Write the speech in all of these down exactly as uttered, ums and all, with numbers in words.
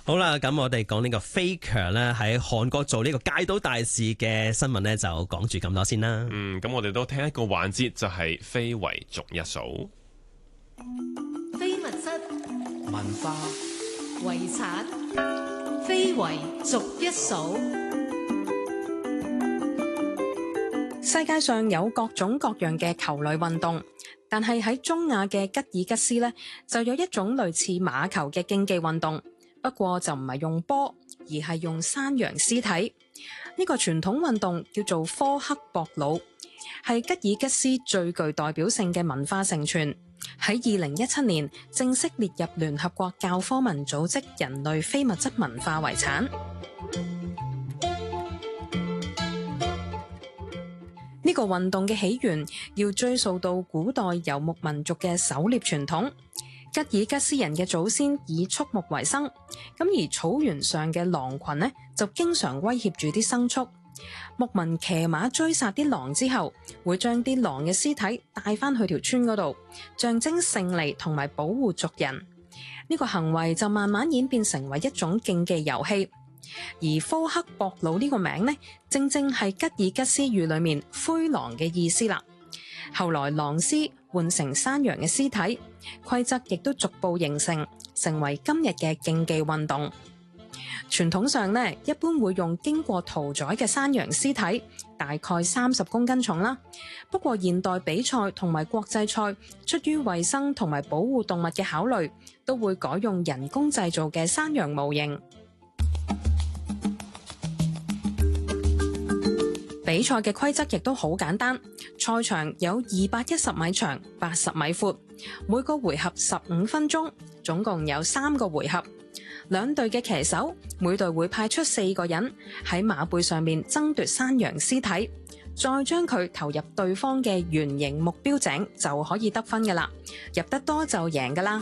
好啦，咁我哋講呢個飛強咧喺韓國做呢個戒賭大使嘅新聞呢，就講住咁多先啦。 嗯，咁我哋都聽一個環節，就係非遺逐一數。 非物質、 文化、 遺產、非遺逐一數。 世界上有各種各樣嘅球類運動，但係喺中亞嘅吉爾吉斯呢，就有一種類似馬球嘅競技運動，不過就唔係用波，而係用山羊屍體。呢個傳統運動叫做科克博魯，係吉爾吉斯最具代表性嘅文化承傳。喺二零一七年正式列入聯合國教科文組織人類非物質文化遺產。呢個運動嘅起源要追溯到古代游牧民族嘅狩獵傳統。吉爾吉斯人嘅祖先以畜牧為生，咁而草原上嘅狼群呢，就經常威脅住啲牲畜。牧民騎馬追殺啲狼之後，會將啲狼嘅屍體帶翻去條村嗰度，象徵勝利同埋保護族人。呢個行為就慢慢演變成為一種競技遊戲。而科克博魯呢個名呢，正正係吉爾吉斯語裏面灰狼嘅意思啦。後來狼屍換成山羊嘅屍體，規則亦都逐步形成，成為今日嘅競技運動。傳統上呢，一般會用經過屠宰嘅山羊屍體，大概三十公斤重啦。不過現代比賽同埋國際賽，出於衛生同埋保護動物嘅考慮，都會改用人工製造嘅山羊模型。比賽嘅規則亦都好簡單，賽場有二百一十米長、八十米闊，每個回合十五分鐘，總共有三個回合。兩隊嘅騎手，每隊會派出四個人喺馬背上面爭奪山羊屍體，再將佢投入對方嘅圓形目標井，就可以得分㗎喇。入得多就贏㗎喇。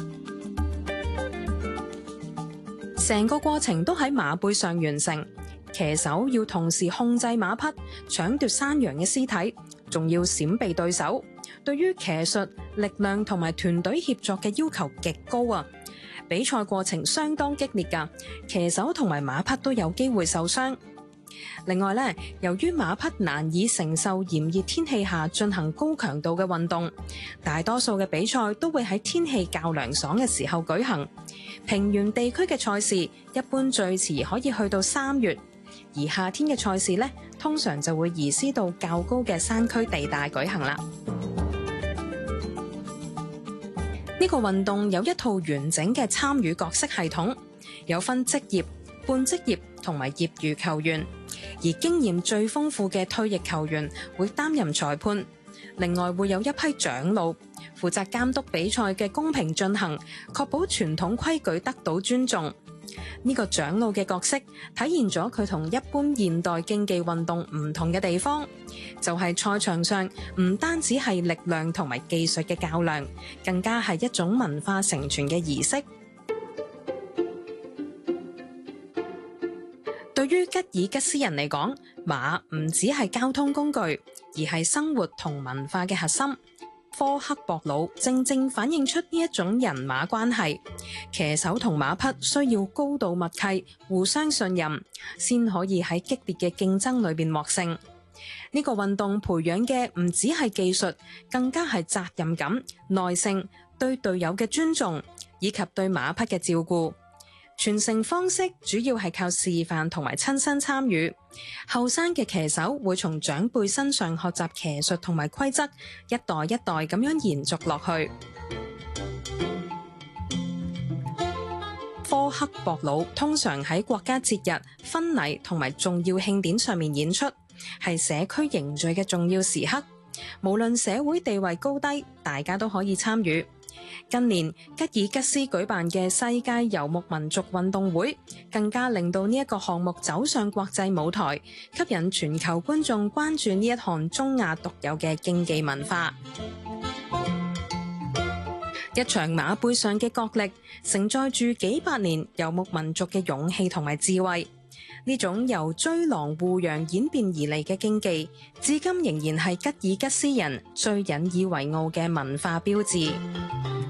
成個過程都喺馬背上完成。騎手要同時控制馬匹，搶奪山羊嘅屍體，仲要閃避對手。對於騎術、力量同埋團隊協作嘅要求極高啊！比賽過程相當激烈㗎，騎手同埋馬匹都有機會受傷。另外咧，由於馬匹難以承受炎熱天氣下進行高強度嘅運動，大多數嘅比賽都會喺天氣較涼爽嘅時候舉行。平原地區嘅賽事一般最遲可以去到三月。而夏天嘅賽事呢，通常就會移師到較高嘅山區地帶舉行啦。呢個運動有一套完整嘅參與角色系統，有分職業、半職業同埋業餘球員，而經驗最豐富嘅退役球員會擔任裁判。另外會有一批長老負責監督比賽嘅公平進行，確保傳統規矩得到尊重。呢個長老嘅角色體現咗佢同一般現代競技運動唔同嘅地方，就係賽場上唔單止係力量同埋技術嘅較量，更加係一種文化承傳嘅儀式。對於吉爾吉斯人嚟講，馬唔只係交通工具，而係生活同文化嘅核心。科克博魯正正反映出呢一種人馬關係，騎手同馬匹需要高度默契、互相信任，先可以喺激烈嘅競爭裏邊獲勝。呢個運動培養嘅唔只係技術，更加係責任感、耐性、對隊友嘅尊重，以及對馬匹嘅照顧。傳承方式主要係靠示範同埋親身參與，後生嘅騎手會從長輩身上學習騎術同埋規則，一代一代咁樣延續落去。科克博魯通常喺國家節日、婚禮同埋重要慶典上面演出，係社區凝聚嘅重要時刻。無論社會地位高低，大家都可以參與。近年吉爾吉斯舉辦嘅世界游牧民族運動會，更加令到呢一個項目走上國際舞台，吸引全球觀眾關注呢一項中亞獨有嘅競技文化。一場馬背上嘅角力，承載住幾百年游牧民族嘅勇氣同埋智慧。呢種由追狼護羊演變而嚟嘅競技，至今仍然係吉爾吉斯人最引以為傲嘅文化標誌。